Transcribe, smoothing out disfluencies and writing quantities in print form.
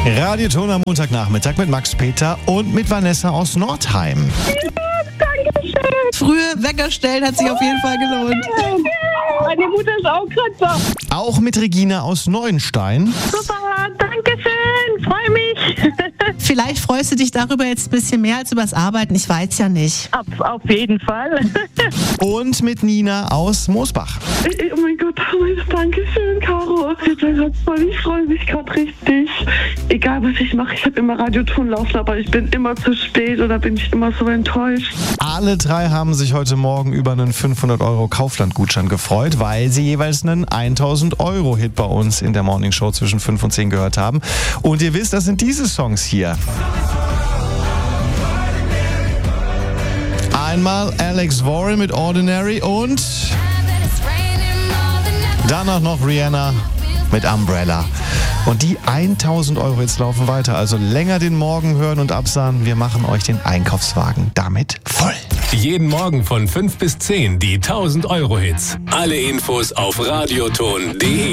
Radioton am Montagnachmittag mit Max Peter und mit Vanessa aus Nordheim. Dankeschön. Frühe Wecker stellen hat sich auf jeden Fall gelohnt. Meine Mutter ist auch gerade da. Auch mit Regina aus Neuenstein. Super, Dankeschön. Freue mich. Vielleicht freust du dich darüber jetzt ein bisschen mehr als übers Arbeiten. Ich weiß ja nicht. Auf jeden Fall. Und mit Nina aus Moosbach. Oh mein Gott, Dankeschön, Caro. Ich freue mich gerade richtig. Egal, was ich mache, ich habe immer Radioton laufen, aber ich bin immer zu spät oder bin ich immer so enttäuscht. Alle drei haben sich heute Morgen über einen 500 € Kaufland-Gutschein gefreut, weil sie jeweils einen 1000 € Hit bei uns in der Morningshow zwischen 5 und 10 gehört haben. Und ihr wisst, das sind diese Songs hier. Einmal Alex Warren mit Ordinary und danach noch Rihanna mit Umbrella. Und die 1000 € jetzt laufen weiter. Also länger den Morgen hören und absahen. Wir machen euch den Einkaufswagen damit voll. Jeden Morgen von 5 bis 10 die 1000 € Hits. Alle Infos auf radioton.de.